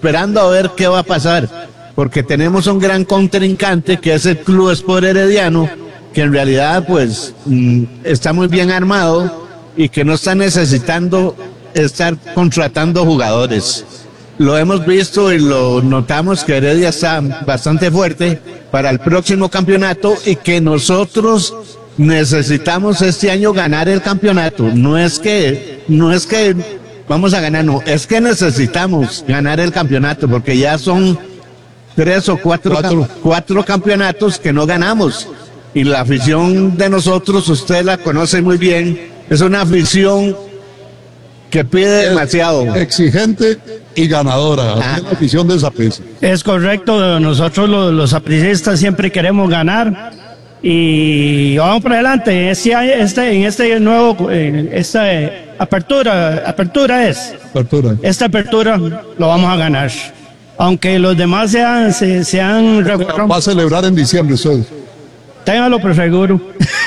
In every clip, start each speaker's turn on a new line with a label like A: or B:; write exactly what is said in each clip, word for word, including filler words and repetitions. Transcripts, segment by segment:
A: esperando a ver qué va a pasar, porque tenemos un gran contrincante que es el Club Sport Herediano, que en realidad pues mm, está muy bien armado y que no está necesitando estar contratando jugadores. Lo hemos visto y lo notamos que Heredia está bastante fuerte para el próximo campeonato y que nosotros necesitamos este año ganar el campeonato. No es que, no es que vamos a ganar, no, es que necesitamos ganar el campeonato porque ya son tres o cuatro, cuatro. cuatro campeonatos que no ganamos. Y la afición de nosotros, usted la conoce muy bien, es una afición que pide demasiado.
B: Exigente y ganadora. Ah. La afición de Saprissa.
C: Es correcto, nosotros los, los sapricistas siempre queremos ganar y vamos para adelante. Este, este, en este nuevo, en esta apertura, apertura es.
B: Apertura.
C: Esta apertura lo vamos a ganar. Aunque los demás sean, se, sean...
B: Va a celebrar en diciembre usted.
C: Téngalo por seguro.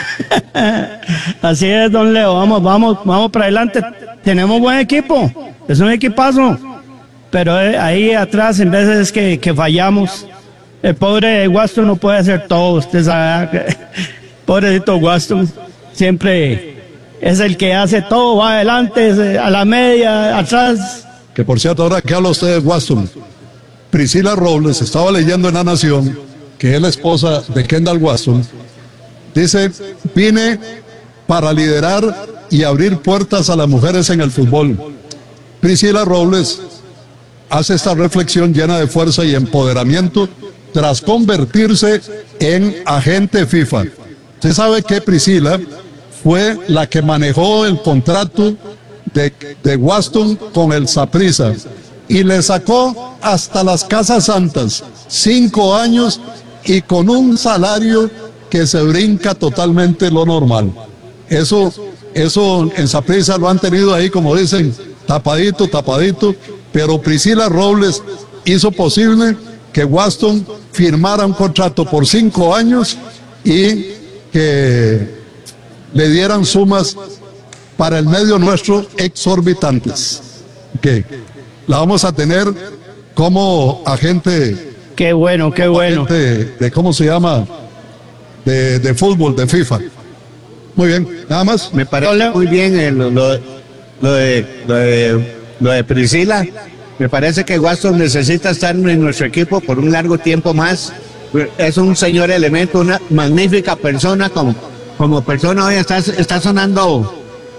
C: Así es, don Leo, vamos, vamos, vamos para adelante. Tenemos buen equipo, es un equipazo, pero ahí atrás en veces que, que fallamos. El pobre Waston no puede hacer todo, usted sabe. Pobrecito Waston, siempre es el que hace todo, va adelante, a la media, atrás.
B: Que por cierto, ahora que habla usted de Waston, Priscila Robles, estaba leyendo en La Nación, que es la esposa de Kendall Waston, dice, vine para liderar y abrir puertas a las mujeres en el fútbol. Priscila Robles hace esta reflexión llena de fuerza y empoderamiento tras convertirse en agente FIFA. Usted sabe que Priscila fue la que manejó el contrato de, de Waston con el Saprissa y le sacó hasta las Casas Santas, cinco años y con un salario que se brinca totalmente lo normal. Eso, eso en Saprissa lo han tenido ahí, como dicen, tapadito, tapadito, pero Priscila Robles hizo posible que Waston firmara un contrato por cinco años y que le dieran sumas para el medio nuestro exorbitantes. Que la vamos a tener como agente.
C: Qué bueno, qué bueno.
B: De, de cómo se llama, de, de fútbol, de FIFA. Muy bien, nada más.
A: Me parece muy bien el, lo, lo, de, lo, de, lo de Priscila. Me parece que Waston necesita estar en nuestro equipo por un largo tiempo más. Es un señor elemento, una magnífica persona. Como, como persona hoy está, está sonando.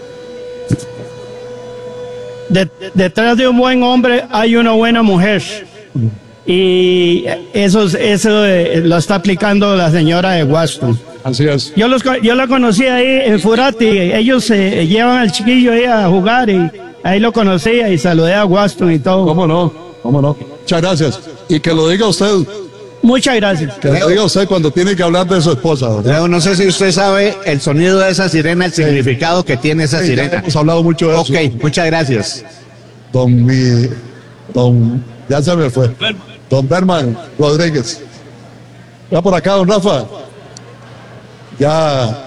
C: De, detrás de un buen hombre hay una buena mujer. Y eso, eso eh, lo está aplicando la señora de Waston.
B: Así es.
C: Yo, los, yo la conocí ahí en Furati. Ellos eh, llevan al chiquillo ahí a jugar y ahí lo conocía y saludé a Waston y todo.
B: ¿Cómo no? ¿Cómo no? Muchas gracias. Y que lo diga usted.
C: Muchas gracias.
B: Que lo diga usted cuando tiene que hablar de su esposa.
A: Leo, no sé si usted sabe el sonido de esa sirena, el significado que tiene esa
B: sí,
A: sirena.
B: Hemos hablado mucho de eso.
A: Ok, muchas gracias.
B: Don mi, don, ya se me fue. Don Berman Rodríguez. Ya por acá, don Rafa. Ya.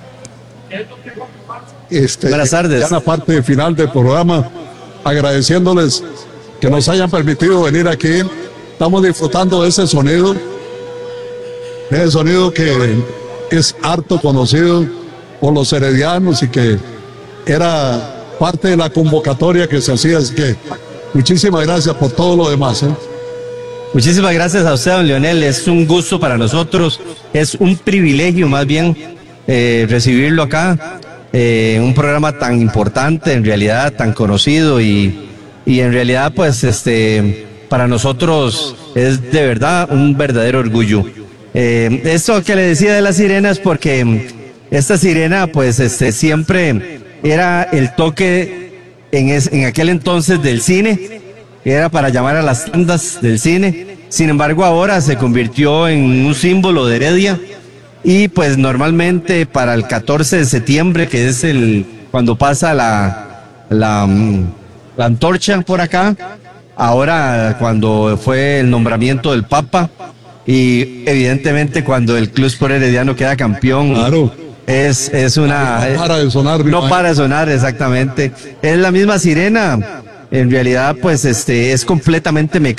B: Este,
D: Buenas tardes.
B: Ya en la parte final del programa, agradeciéndoles que nos hayan permitido venir aquí. Estamos disfrutando de ese sonido, ese sonido que es harto conocido por los heredianos y que era parte de la convocatoria que se hacía. Así que muchísimas gracias por todo lo demás, ¿eh?
D: Muchísimas gracias a usted, don Leonel. Es un gusto para nosotros, es un privilegio más bien eh, recibirlo acá. Eh, un programa tan importante, en realidad tan conocido y, y en realidad pues este para nosotros es de verdad un verdadero orgullo. Eh, esto que le decía de la sirena es porque esta sirena pues este siempre era el toque en, es, en aquel entonces del cine, era para llamar a las tandas del cine. Sin embargo ahora se convirtió en un símbolo de Heredia. Y pues normalmente para el catorce de septiembre, que es el cuando pasa la, la, la antorcha por acá, ahora cuando fue el nombramiento del Papa y evidentemente cuando el Club Sport Herediano queda campeón,
B: claro.
D: es, es una...
B: No para de sonar.
D: No para de sonar, exactamente. Es la misma sirena, en realidad pues este es completamente mecánica.